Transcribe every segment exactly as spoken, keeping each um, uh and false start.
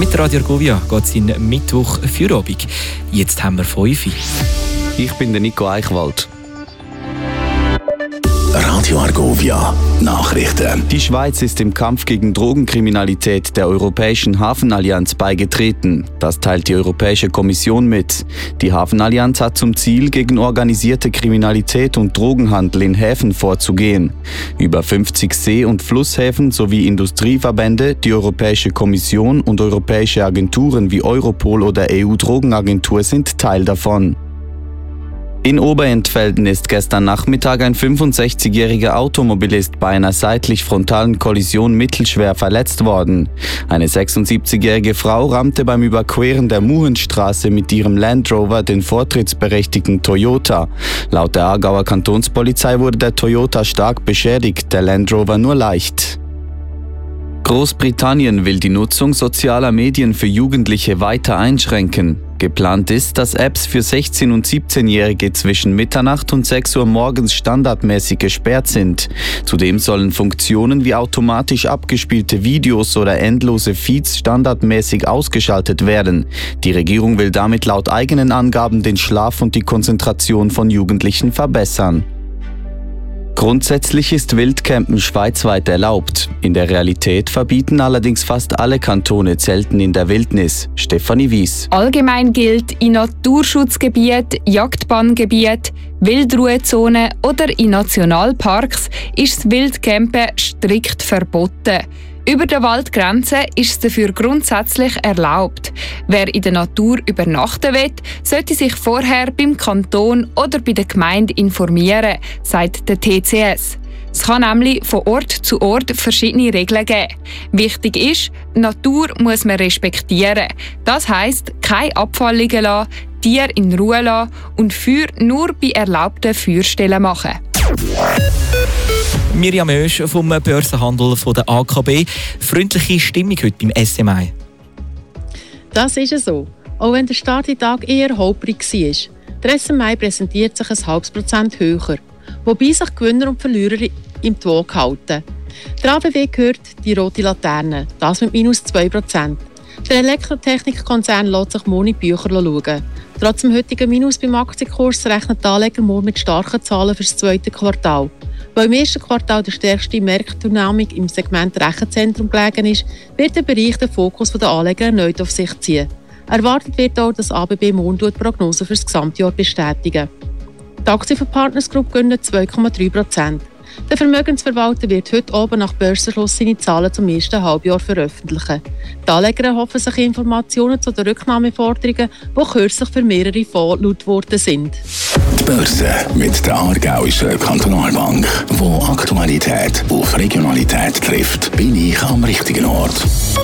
Mit Radio Argovia geht es in Mittwoch für Abend. Jetzt haben wir fünf. Ich bin der Nico Eichwald. Radio Argovia Nachrichten. Die Schweiz ist im Kampf gegen Drogenkriminalität der Europäischen Hafenallianz beigetreten. Das teilt die Europäische Kommission mit. Die Hafenallianz hat zum Ziel, gegen organisierte Kriminalität und Drogenhandel in Häfen vorzugehen. Über fünfzig See- und Flusshäfen sowie Industrieverbände, die Europäische Kommission und europäische Agenturen wie Europol oder E U-Drogenagentur sind Teil davon. In Oberentfelden ist gestern Nachmittag ein fünfundsechzigjähriger Automobilist bei einer seitlich-frontalen Kollision mittelschwer verletzt worden. Eine sechsundsiebzigjährige Frau rammte beim Überqueren der Muhenstraße mit ihrem Land Rover den vortrittsberechtigten Toyota. Laut der Aargauer Kantonspolizei wurde der Toyota stark beschädigt, der Land Rover nur leicht. Großbritannien will die Nutzung sozialer Medien für Jugendliche weiter einschränken. Geplant ist, dass Apps für sechzehn- und siebzehnjährige zwischen Mitternacht und sechs Uhr morgens standardmäßig gesperrt sind. Zudem sollen Funktionen wie automatisch abgespielte Videos oder endlose Feeds standardmäßig ausgeschaltet werden. Die Regierung will damit laut eigenen Angaben den Schlaf und die Konzentration von Jugendlichen verbessern. Grundsätzlich ist Wildcampen schweizweit erlaubt. In der Realität verbieten allerdings fast alle Kantone Zelten in der Wildnis. Stefanie Wies. Allgemein gilt, in Naturschutzgebieten, Jagdbanngebieten, Wildruhezonen oder in Nationalparks ist das Wildcampen strikt verboten. Über der Waldgrenze ist es dafür grundsätzlich erlaubt. Wer in der Natur übernachten will, sollte sich vorher beim Kanton oder bei der Gemeinde informieren, sagt der T C S. Es kann nämlich von Ort zu Ort verschiedene Regeln geben. Wichtig ist, die Natur muss man respektieren. Das heisst, kein Abfall liegen lassen, Tiere in Ruhe lassen und Feuer nur bei erlaubten Feuerstellen machen. Mirjam Oesch vom Börsenhandel der A K B. Freundliche Stimmung heute beim S M I. Das ist es so. Auch wenn der Starttag eher holprig war. Der S M I präsentiert sich ein halbes Prozent höher, wobei sich Gewinner und Verlierer im Waage halten. Der A B W gehört die rote Laterne, das mit minus zwei Prozent. Der Elektrotechnikkonzern lässt sich morgen in die Bücher schauen. Trotz dem heutigen Minus beim Aktienkurs rechnen die Anleger morgen mit starken Zahlen für das zweite Quartal. Weil im ersten Quartal der stärkste Marktdynamik im Segment Rechenzentrum gelegen ist, wird der Bereich den Fokus der Anleger erneut auf sich ziehen. Erwartet wird auch, dass A B B morgen die Prognose für das Gesamtjahr bestätigen. Die Aktie von Partners Group gönnt zwei Komma drei Prozent. Der Vermögensverwalter wird heute oben nach Börsenschluss seine Zahlen zum ersten Halbjahr veröffentlichen. Die Anleger erhoffen sich Informationen zu den Rücknahmeforderungen, die kürzlich für mehrere Fonds laut geworden sind. Die Börse mit der Aargauischen Kantonalbank, wo Aktualität auf Regionalität trifft, bin ich am richtigen Ort.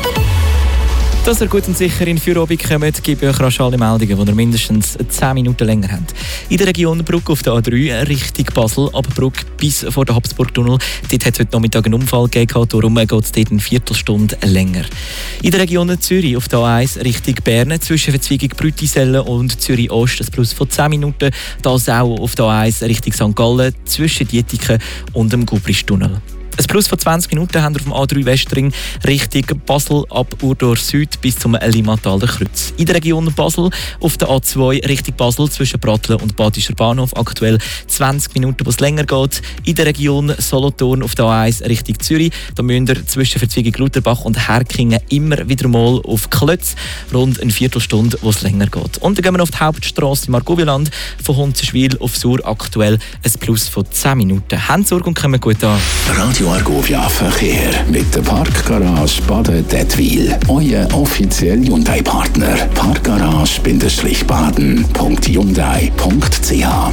Dass ihr gut und sicher in Feierabend kommt, gebe ich euch rasch alle Meldungen, die ihr mindestens zehn Minuten länger habt. In der Region Brugg auf der A drei Richtung Basel, ab Brugg bis vor den Habsburg-Tunnel. Dort hat es heute Nachmittag einen Unfall gegeben, darum geht es dort eine Viertelstunde länger. In der Region Zürich auf der A eins Richtung Bern, zwischen Verzweigung Brütisellen und Zürich Ost, ein Plus von zehn Minuten. Das auch auf der A eins Richtung Sankt Gallen, zwischen Dietiken und dem Gubristunnel. Ein Plus von zwanzig Minuten haben wir auf dem A drei Westring Richtung Basel ab Urdorf Süd bis zum Limmataler Kreuz. In der Region Basel auf der A zwei Richtung Basel zwischen Pratteln und Badischer Bahnhof aktuell zwanzig Minuten, wo es länger geht. In der Region Solothurn auf der A eins Richtung Zürich, da müsst ihr zwischen Verzweigung Lutherbach und Herkingen immer wieder mal auf Klötz, rund eine Viertelstunde, wo es länger geht. Und dann gehen wir auf die Hauptstrasse im Argovieland von Hunzenschwil auf Sur aktuell ein Plus von zehn Minuten. Habt Sorge und kommen gut an. Radio Argovia Verkehr mit der Parkgarage Baden-Dettwil. Euer offizieller Hyundai-Partner. Parkgarage-baden punkt hyundai punkt c h.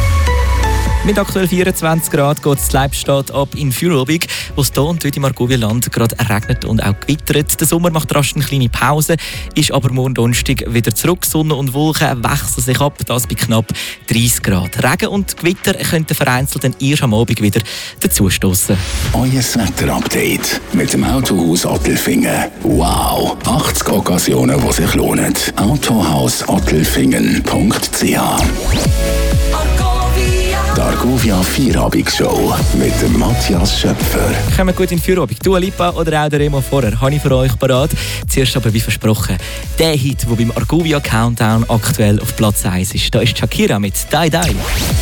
Mit aktuell vierundzwanzig Grad geht es in Leibstadt ab in Feierabend, wo es hier und dort im Argovieland gerade regnet und auch gewittert. Der Sommer macht rasch eine kleine Pause, ist aber morgen Donnerstag wieder zurück. Sonne und Wolken wechseln sich ab, das bei knapp dreißig Grad. Regen und Gewitter könnten vereinzelt dann erst am Abend wieder dazustossen. Euer Wetterupdate mit dem Autohaus Ottelfingen. Wow! achtzig Occasionen, die sich lohnen. autohaus ottelfingen punkt c h. Die Argovia Feierabend-Show mit dem Matthias Schöpfer. Kommen gut in die Feierabend. Dua Lipa oder auch der Remo vorher habe ich für euch parat. Zuerst aber wie versprochen, der Hit, der beim Argovia Countdown aktuell auf Platz eins ist. Da ist Shakira mit «Die Die».